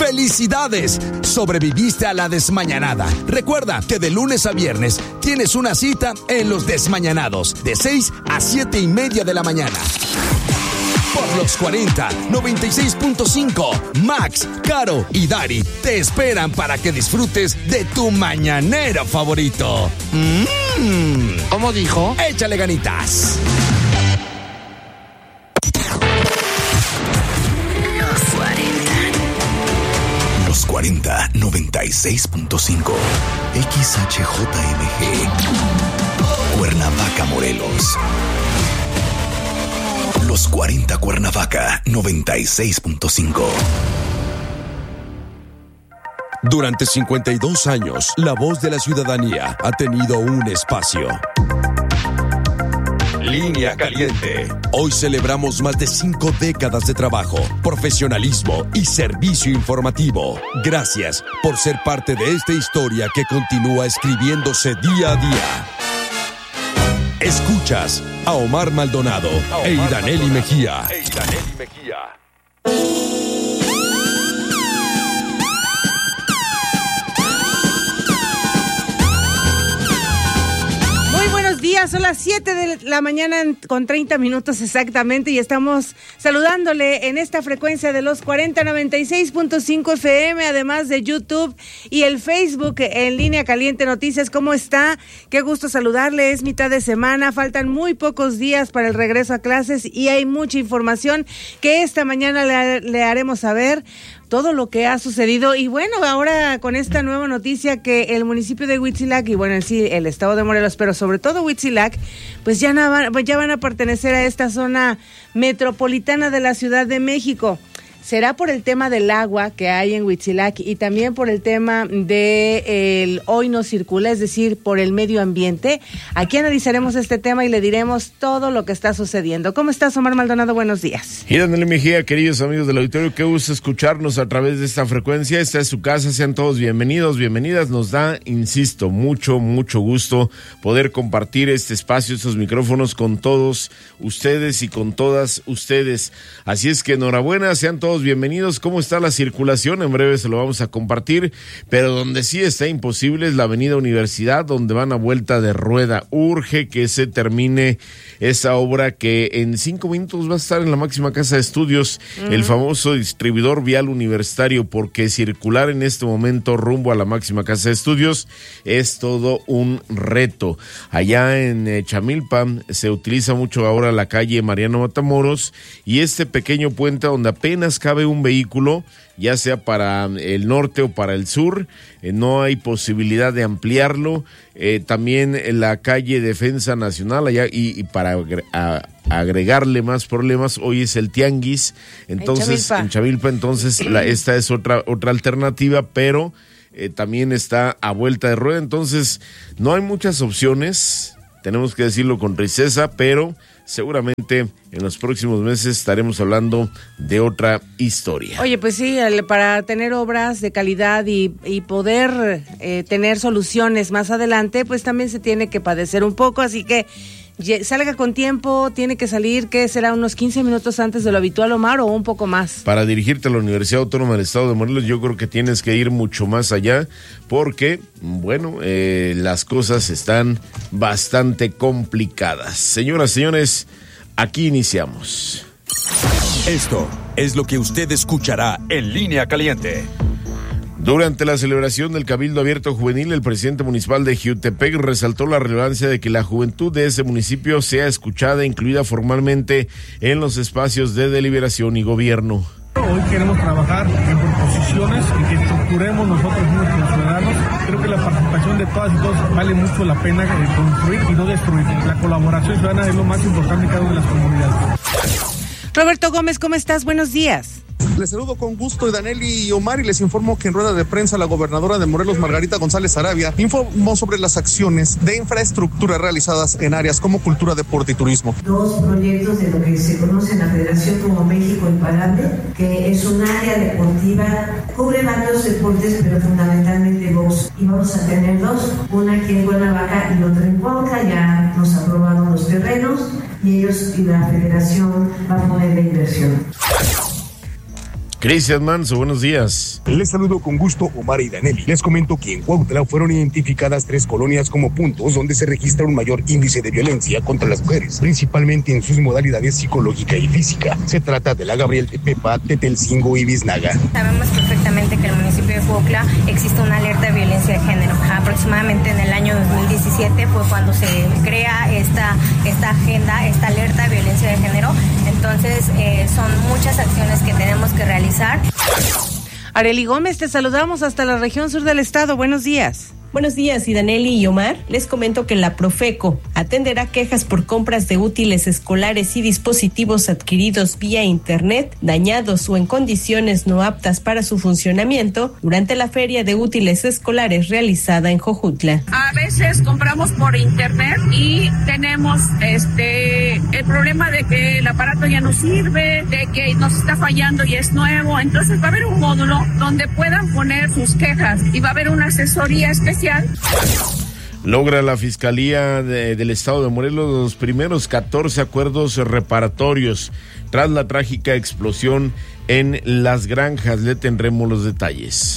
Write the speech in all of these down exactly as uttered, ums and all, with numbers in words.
¡Felicidades! Sobreviviste a la desmañanada. Recuerda que de lunes a viernes tienes una cita en Los Desmañanados, de seis a siete y media de la mañana. Por los cuarenta, noventa y seis punto cinco, Max, Caro y Dari te esperan para que disfrutes de tu mañanero favorito. Mm. ¿Cómo dijo? Échale ganitas. Los cuarenta, noventa y seis punto cinco, X H J M G, Cuernavaca, Morelos. Los cuarenta Cuernavaca, noventa y seis punto cinco. Durante cincuenta y dos años, la voz de la ciudadanía ha tenido un espacio. Línea Caliente. Hoy celebramos más de cinco décadas de trabajo, profesionalismo y servicio informativo. Gracias por ser parte de esta historia que continúa escribiéndose día a día. Escuchas a Omar Maldonado a Omar e Idaneli Mejía. E Idaneli Mejía. Días, son las siete de la mañana con treinta minutos exactamente y estamos saludándole en esta frecuencia de los cuarenta, noventa y seis punto cinco F M, además de YouTube y el Facebook en Línea Caliente Noticias. ¿Cómo está? Qué gusto saludarle, es mitad de semana, faltan muy pocos días para el regreso a clases y hay mucha información que esta mañana le, le haremos saber. Todo lo que ha sucedido y bueno, ahora con esta nueva noticia que el municipio de Huitzilac y bueno, en sí el estado de Morelos, pero sobre todo Huitzilac, pues ya, na, ya van a pertenecer a esta zona metropolitana de la Ciudad de México. Será por el tema del agua que hay en Huitzilac y también por el tema de el hoy no circula, es decir, por el medio ambiente. Aquí analizaremos este tema y le diremos todo lo que está sucediendo. ¿Cómo estás, Omar Maldonado? Buenos días. Y Daniel Mejía, queridos amigos del auditorio, qué gusto escucharnos a través de esta frecuencia. Esta es su casa, sean todos bienvenidos, bienvenidas. Nos da, insisto, mucho, mucho gusto poder compartir este espacio, estos micrófonos con todos ustedes y con todas ustedes. Así es que enhorabuena, sean todos bienvenidos. ¿Cómo está la circulación? En breve se lo vamos a compartir, pero donde sí está imposible es la avenida Universidad, donde van a vuelta de rueda. Urge que se termine esa obra que en cinco minutos va a estar en la máxima casa de estudios, uh-huh. el famoso distribuidor vial universitario, porque circular en este momento rumbo a la máxima casa de estudios es todo un reto. Allá en eh, Chamilpa se utiliza mucho ahora la calle Mariano Matamoros y este pequeño puente donde apenas cabe un vehículo, ya sea para el norte o para el sur, eh, no hay posibilidad de ampliarlo. Eh, también en la calle Defensa Nacional, allá y, y para agre- a, agregarle más problemas, hoy es el Tianguis, entonces en Chamilpa, en Chamilpa entonces la, esta es otra otra alternativa, pero eh, también está a vuelta de rueda, entonces no hay muchas opciones, tenemos que decirlo con tristeza, pero seguramente en los próximos meses estaremos hablando de otra historia. Oye, pues sí, para tener obras de calidad y, y poder eh, tener soluciones más adelante, pues también se tiene que padecer un poco, así que salga con tiempo, tiene que salir, ¿qué será? Unos quince minutos antes de lo habitual, Omar, o un poco más. Para dirigirte a la Universidad Autónoma del Estado de Morelos, yo creo que tienes que ir mucho más allá, porque, bueno, eh, las cosas están bastante complicadas. Señoras, señores, aquí iniciamos. Esto es lo que usted escuchará en Línea Caliente. Durante la celebración del Cabildo Abierto Juvenil, el presidente municipal de Jiutepec resaltó la relevancia de que la juventud de ese municipio sea escuchada e incluida formalmente en los espacios de deliberación y gobierno. Hoy queremos trabajar en proposiciones y que estructuremos nosotros mismos como ciudadanos. Creo que la participación de todas y todos vale mucho la pena construir y no destruir. La colaboración ciudadana es lo más importante en cada una de las comunidades. Roberto Gómez, ¿cómo estás? Buenos días. Les saludo con gusto, Idaneli y Omar, y les informo que en rueda de prensa la gobernadora de Morelos, Margarita González Arabia, informó sobre las acciones de infraestructura realizadas en áreas como cultura, deporte y turismo. Dos proyectos de lo que se conoce en la Federación como México Imparable, que es un área deportiva, cubre varios deportes, pero fundamentalmente box. Y vamos a tener dos, una aquí en Cuernavaca y otra en Cuauhca. Ya nos aprobaron los terrenos y ellos y la Federación va a poner la inversión. Cristian Manso, buenos días. Les saludo con gusto, Omar y Danelli. Les comento que en Cuautla fueron identificadas tres colonias como puntos donde se registra un mayor índice de violencia contra las mujeres, principalmente en sus modalidades psicológica y física. Se trata de la Gabriel Tepepa, Tetelcingo y Biznaga. Sabemos perfectamente que en el municipio de Cuautla existe una alerta de violencia de género. Aproximadamente en el año dos mil diecisiete fue cuando se crea esta, esta agenda, esta alerta de violencia de género. Entonces eh, son muchas acciones que tenemos que realizar. Arely Gómez, te saludamos hasta la región sur del estado. Buenos días. Buenos días, Idaneli y Omar. Les comento que la Profeco atenderá quejas por compras de útiles escolares y dispositivos adquiridos vía internet, dañados o en condiciones no aptas para su funcionamiento durante la feria de útiles escolares realizada en Jojutla. A veces compramos por internet y tenemos este el problema de que el aparato ya no sirve, de que nos está fallando y es nuevo. Entonces va a haber un módulo donde puedan poner sus quejas y va a haber una asesoría especial. Logra la Fiscalía de, del Estado de Morelos los primeros catorce acuerdos reparatorios tras la trágica explosión en Las Granjas. Le tendremos los detalles.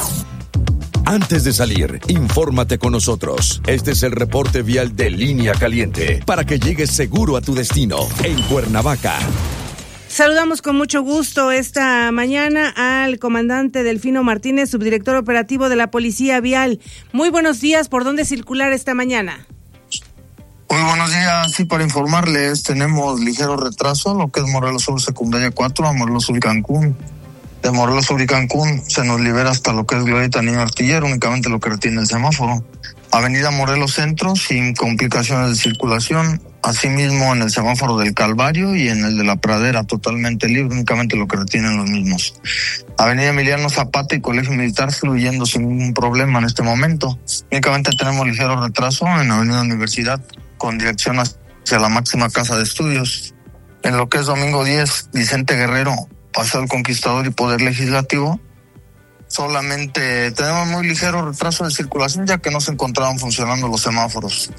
Antes de salir, infórmate con nosotros. Este es el reporte vial de Línea Caliente para que llegues seguro a tu destino en Cuernavaca. Saludamos con mucho gusto esta mañana al comandante Delfino Martínez, subdirector operativo de la Policía Vial. Muy buenos días, ¿por dónde circular esta mañana? Muy buenos días, sí, para informarles, tenemos ligero retraso en lo que es Morelos Sur Secundaria cuatro a Morelos Sur y Cancún. De Morelos Sur y Cancún se nos libera hasta lo que es Glorieta Niño Artillero, únicamente lo que retiene el semáforo. Avenida Morelos Centro, sin complicaciones de circulación. Asimismo, en el semáforo del Calvario y en el de la Pradera, totalmente libre, únicamente lo que retienen los mismos. Avenida Emiliano Zapata y Colegio Militar fluyendo sin ningún problema en este momento. Únicamente tenemos ligero retraso en Avenida Universidad, con dirección hacia la máxima casa de estudios. En lo que es domingo diez, Vicente Guerrero, Paseo del Conquistador y Poder Legislativo, solamente tenemos muy ligero retraso de circulación ya que no se encontraban funcionando los semáforos.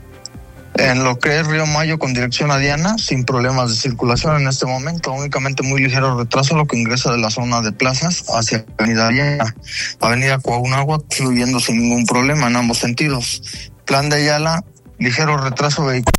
En lo que es Río Mayo con dirección a Diana, sin problemas de circulación en este momento, únicamente muy ligero retraso lo que ingresa de la zona de plazas hacia Avenida Diana. Avenida Coahunáhuac fluyendo sin ningún problema en ambos sentidos. Plan de Ayala, ligero retraso vehicular